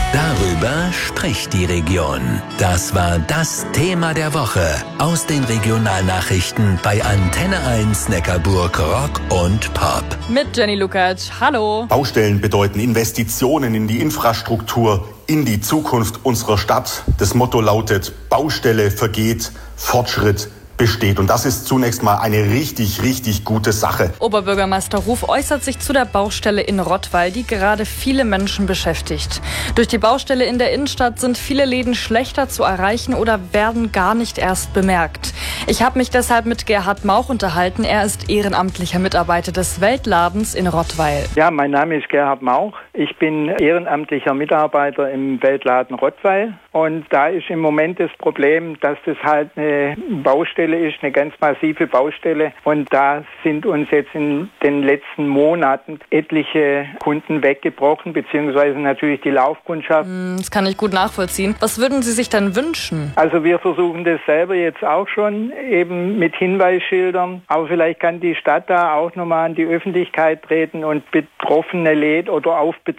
Darüber spricht die Region. Das war das Thema der Woche aus den Regionalnachrichten bei Antenne 1 Neckarburg Rock und Pop. Mit Jenny Lukac. Hallo. Baustellen bedeuten Investitionen in die Infrastruktur, in die Zukunft unserer Stadt. Das Motto lautet: Baustelle vergeht, Fortschritt besteht. Und das ist zunächst mal eine richtig, richtig gute Sache. Oberbürgermeister Ruf äußert sich zu der Baustelle in Rottweil, die gerade viele Menschen beschäftigt. Durch die Baustelle in der Innenstadt sind viele Läden schlechter zu erreichen oder werden gar nicht erst bemerkt. Ich habe mich deshalb mit Gerhard Mauch unterhalten. Er ist ehrenamtlicher Mitarbeiter des Weltladens in Rottweil. Ja, mein Name ist Gerhard Mauch. Ich bin ehrenamtlicher Mitarbeiter im Weltladen Rottweil. Und da ist im Moment das Problem, dass das halt eine Baustelle ist, eine ganz massive Baustelle. Und da sind uns jetzt in den letzten Monaten etliche Kunden weggebrochen, beziehungsweise natürlich die Laufkundschaft. Das kann ich gut nachvollziehen. Was würden Sie sich dann wünschen? Also wir versuchen das selber jetzt auch schon, eben mit Hinweisschildern. Aber vielleicht kann die Stadt da auch nochmal an die Öffentlichkeit treten und betroffene Läden oder